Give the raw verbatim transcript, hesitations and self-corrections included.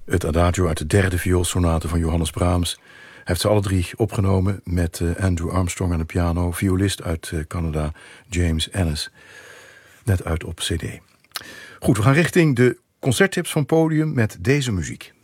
Het adagio uit de derde vioolsonate van Johannes Brahms. Hij heeft ze alle drie opgenomen met uh, Andrew Armstrong aan de piano, violist uit uh, Canada James Ennis. Net uit op cd. Goed, we gaan richting de concerttips van Podium met deze muziek.